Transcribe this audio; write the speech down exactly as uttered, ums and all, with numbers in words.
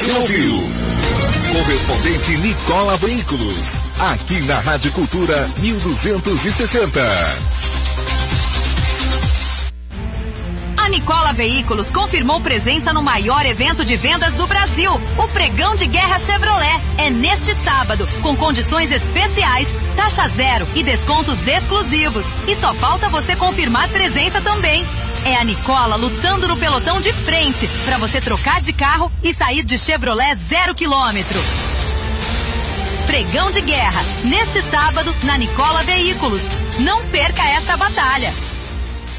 Você ouviu? Correspondente Nicola Veículos, aqui na Rádio Cultura mil duzentos e sessenta. A Nicola Veículos confirmou presença no maior evento de vendas do Brasil, o Pregão de Guerra Chevrolet. É neste sábado, com condições especiais, taxa zero e descontos exclusivos. E só falta você confirmar presença também. É a Nicola lutando no pelotão de frente para você trocar de carro e sair de Chevrolet zero quilômetro. Pregão de Guerra, neste sábado, na Nicola Veículos. Não perca esta batalha.